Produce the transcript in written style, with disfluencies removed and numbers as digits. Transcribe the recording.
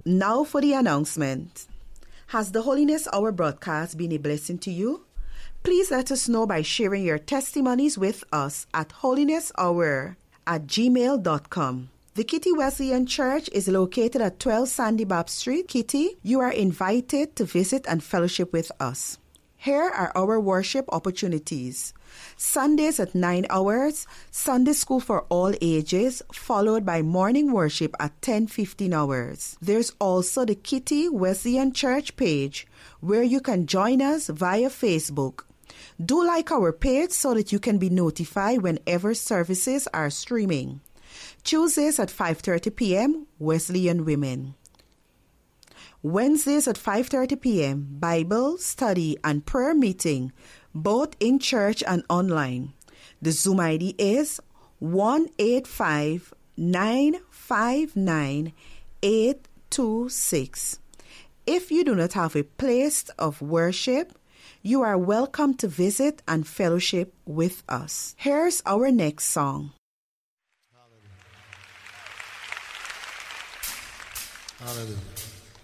Now for the announcement. Has the Holiness Hour broadcast been a blessing to you? Please let us know by sharing your testimonies with us at holinesshour@gmail.com. The Kitty Wesleyan Church is located at 12 Sandy Bab Street, Kitty. You are invited to visit and fellowship with us. Here are our worship opportunities. Sundays at 9 hours, Sunday school for all ages, followed by morning worship at 10:15 hours. There's also the Kitty Wesleyan Church page where you can join us via Facebook. Do like our page so that you can be notified whenever services are streaming. Tuesdays at 5:30 p.m., Wesleyan Women. Wednesdays at 5:30 p.m., Bible, study, and prayer meeting, both in church and online. The Zoom ID is 1-859-59826. If you do not have a place of worship, you are welcome to visit and fellowship with us. Here's our next song. Hallelujah.